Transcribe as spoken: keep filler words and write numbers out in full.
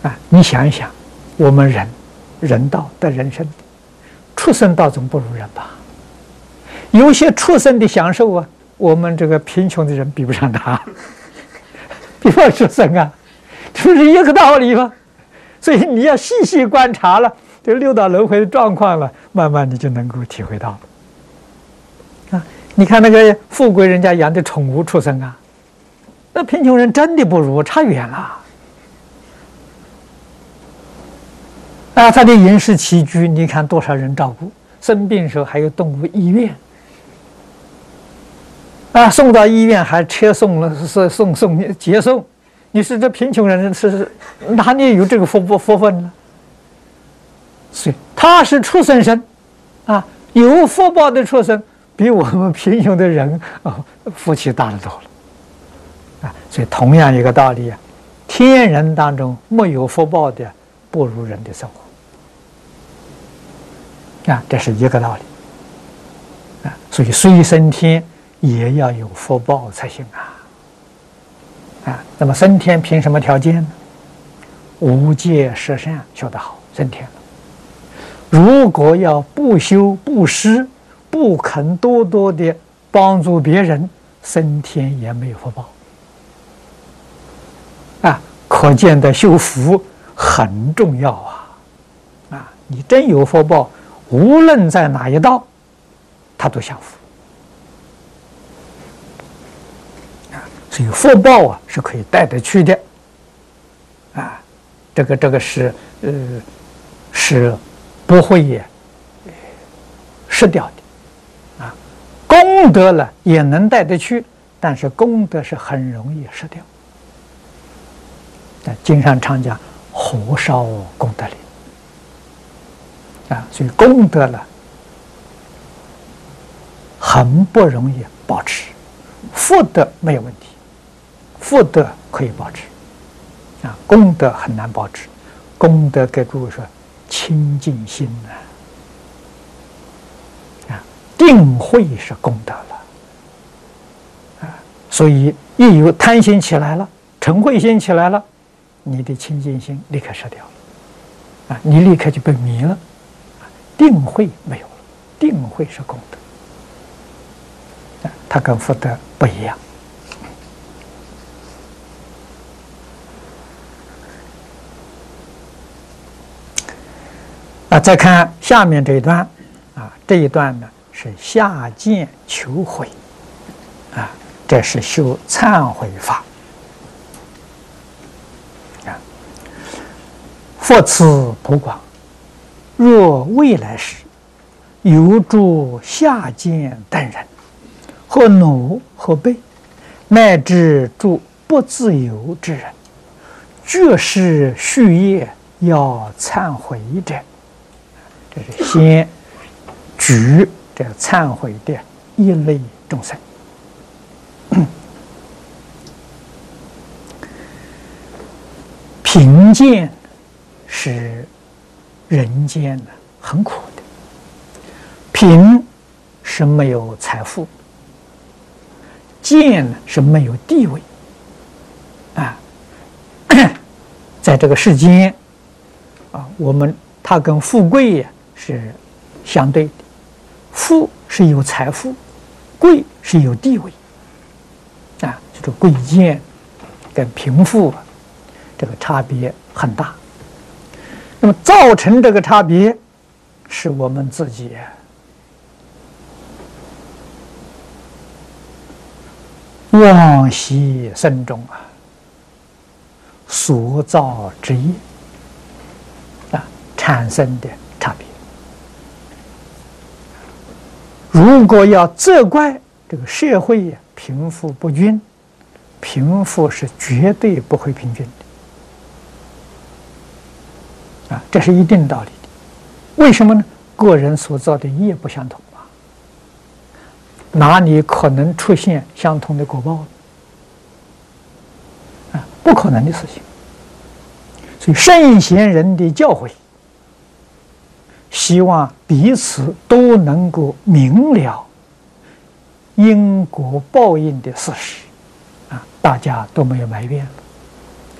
啊，你想一想，我们人人道的人生，畜生道总不如人吧？有些畜生的享受啊，我们这个贫穷的人比不上他，比不上畜生啊，这不是一个道理吗？所以你要细细观察了这六道轮回的状况了，慢慢你就能够体会到了。啊，你看那个富贵人家养的宠物畜生啊，那贫穷人真的不如，差远了。啊，他的饮食起居，你看多少人照顾，生病时候还有动物医院，啊，送到医院还车送了，是送送接送。你说这贫穷人是哪里有这个福福福分呢？所以他是畜生身，啊，有福报的畜生比我们贫穷的人啊福气大得多了，啊，所以同样一个道理啊，天人当中没有福报的不如人的生活，啊，这是一个道理，啊，所以虽升天也要有福报才行啊。啊，那么升天凭什么条件呢？无戒十善修得好，升天了。如果要不修不施，不肯多多的帮助别人，升天也没有福报。啊，可见的修福很重要啊！啊，你真有福报，无论在哪一道，他都享福。所以福报啊是可以带得去的，啊，这个这个是呃是不会也失掉的，啊，功德了也能带得去，但是功德是很容易失掉。啊，经上常讲火烧功德林，啊，所以功德了很不容易保持，福德没有问题。福德可以保持，啊，功德很难保持。功德给诸位说，清净心呢，啊，定慧是功德了，啊，所以一有贪心起来了，嗔恚心起来了，你的清净心立刻失掉了，啊，你立刻就被迷了，定慧没有了，定慧是功德，啊，它跟福德不一样。啊，再看下面这一段，啊，这一段呢是下贱求悔，啊，这是修忏悔法，啊，佛慈普广，若未来世有诸下贱等人，或奴或婢，乃至诸不自由之人，绝世续业要忏悔者。这是先举这个忏悔的一类众生。贫贱是人间的很苦的，贫是没有财富，贱是没有地位，啊，在这个世间啊，我们它跟富贵呀是相对的，富是有财富，贵是有地位，啊，这个贵贱跟贫富啊，这个差别很大。那么造成这个差别，是我们自己往昔生中啊所造之业啊产生的差别。如果要责怪这个社会贫富不均，贫富是绝对不会平均的啊，这是一定道理的。为什么呢？个人所造的业不相同啊，哪里可能出现相同的果报呢？啊，不可能的事情。所以圣贤人的教诲，希望彼此都能够明了因果报应的事实，啊，大家都没有埋怨了。